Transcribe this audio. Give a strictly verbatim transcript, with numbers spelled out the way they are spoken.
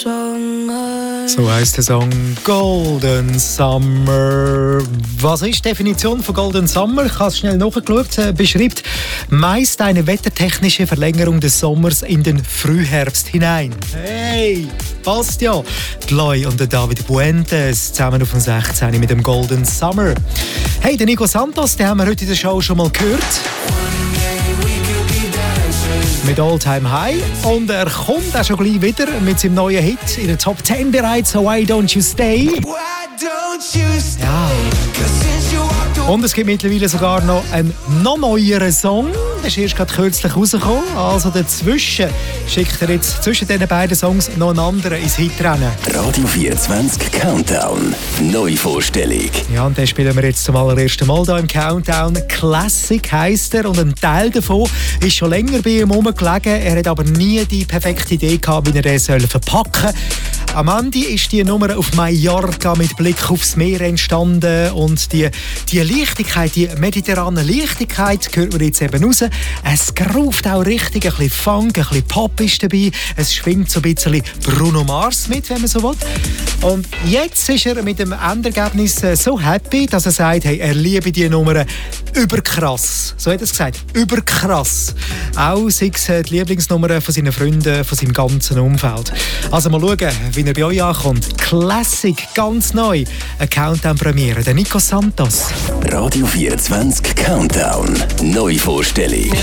So heisst der Song Golden Summer. Was ist die Definition von Golden Summer? Ich habe es schnell nachgeschaut. Äh, beschreibt meist eine wettertechnische Verlängerung des Sommers in den Frühherbst hinein. Hey, passt ja. Die Loi und der David Buentes zusammen auf dem sechzehn mit dem Golden Summer. Hey, den Nico Santos, den haben wir heute in der Show schon mal gehört. Mit All Time High. Und er kommt auch schon gleich wieder mit seinem neuen Hit in der Top zehn bereits. So Why Don't You Stay? Ja. Und es gibt mittlerweile sogar noch einen noch neueren Song. Der ist erst gerade kürzlich rausgekommen. Also dazwischen schickt er jetzt zwischen diesen beiden Songs noch einen anderen ins Hitrennen. Radio vierundzwanzig Countdown. Neuvorstellung. Ja, und den spielen wir jetzt zum allerersten Mal hier im Countdown. Classic heisst er. Und ein Teil davon ist schon länger bei ihm rumgelegen. Er hat aber nie die perfekte Idee gehabt, wie er den soll verpacken soll. Am Ende ist die Nummer auf Mallorca mit Blick aufs Meer entstanden. Und die, die Leichtigkeit, die mediterrane Leichtigkeit, hört man jetzt eben raus. Es groovt auch richtig, ein bisschen Funk, ein bisschen Pop ist dabei. Es schwingt so ein bisschen Bruno Mars mit, wenn man so will. Und jetzt ist er mit dem Endergebnis so happy, dass er sagt, hey, er liebe die Nummer überkrass. So hat er es gesagt, überkrass. Auch sei es die Lieblingsnummer von seinen Freunden, von seinem ganzen Umfeld. Also mal schauen, wie er bei euch ankommt. Classic, ganz neu. Eine Countdown-Premiere, der Nico Santos. Radio vierundzwanzig Countdown. Neuvorstellung.